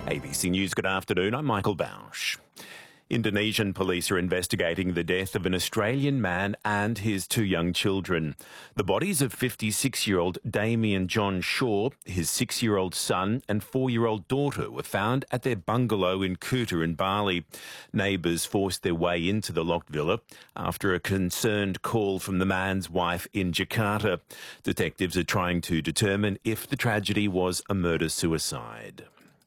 ABC News, good afternoon. I'm Michael Bausch. Indonesian police are investigating the death of an Australian man and his two young children. The bodies of 56-year-old Damien John Shaw, his 6-year-old son and 4-year-old daughter were found at their bungalow in Kuta in Bali. Neighbours forced their way into the locked villa after a concerned call from the man's wife in Jakarta. Detectives are trying to determine if the tragedy was a murder-suicide.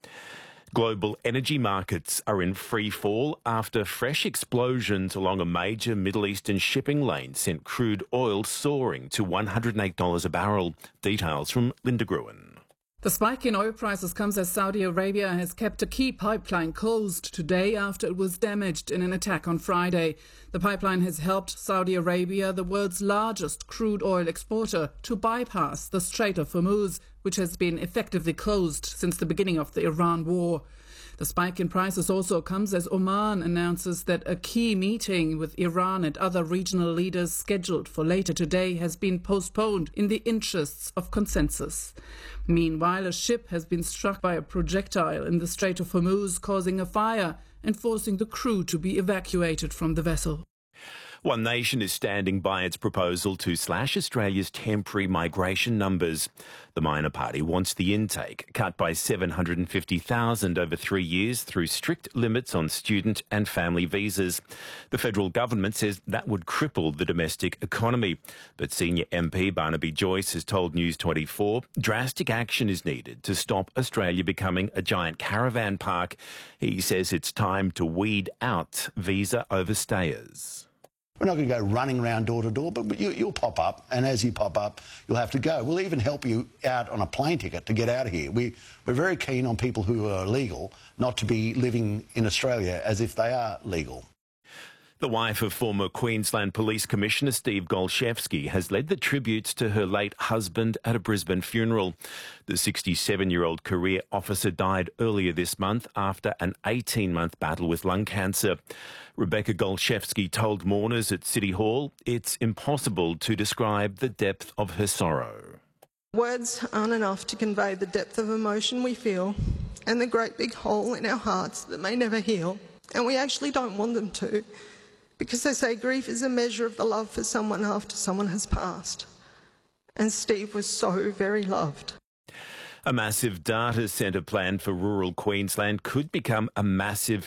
Global energy markets are in free fall after fresh explosions along a major Middle Eastern shipping lane sent crude oil soaring to $108 a barrel. Details from Linda Gruen. The spike in oil prices comes as Saudi Arabia has kept a key pipeline closed today after it was damaged in an attack on Friday. The pipeline has helped Saudi Arabia, the world's largest crude oil exporter, to bypass the Strait of Hormuz, which has been effectively closed since the beginning of the Iran war. The spike in prices also comes as Oman announces that a key meeting with Iran and other regional leaders scheduled for later today has been postponed in the interests of consensus. Meanwhile, a ship has been struck by a projectile in the Strait of Hormuz, causing a fire and forcing the crew to be evacuated from the vessel. One Nation is standing by its proposal to slash Australia's temporary migration numbers. The minor party wants the intake cut by 750,000 over 3 years through strict limits on student and family visas. The federal government says that would cripple the domestic economy. But senior MP Barnaby Joyce has told News 24 drastic action is needed to stop Australia becoming a giant caravan park. He says it's time to weed out visa overstayers. We're not going to go running around door to door, but you'll pop up, and as you pop up, you'll have to go. We'll even help you out on a plane ticket to get out of here. We're very keen on people who are legal not to be living in Australia as if they are legal. The wife of former Queensland Police Commissioner Steve Golchevsky has led the tributes to her late husband at a Brisbane funeral. The 67-year-old career officer died earlier this month after an 18-month battle with lung cancer. Rebecca Golchevsky told mourners at City Hall it's impossible to describe the depth of her sorrow. Words aren't enough to convey the depth of emotion we feel and the great big hole in our hearts that may never heal, and we actually don't want them to. Because they say grief is a measure of the love for someone after someone has passed. And Steve was so very loved. A massive data centre planned for rural Queensland could become a massive